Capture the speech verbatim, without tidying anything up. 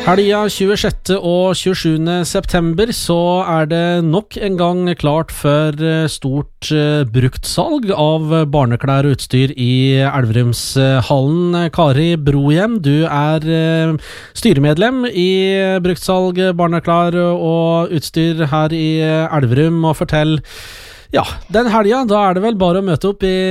Helga tjuesjette og tjuesjuende september så er det nok en gang klart for stort uh, bruktsalg av barneklær og utstyr i Elverumshallen. Kari Brohjem, du er uh, styremedlem i bruktsalg, barneklær og utstyr her i Elverum, og fortell, ja, den helga, da er det vel bare å møte opp i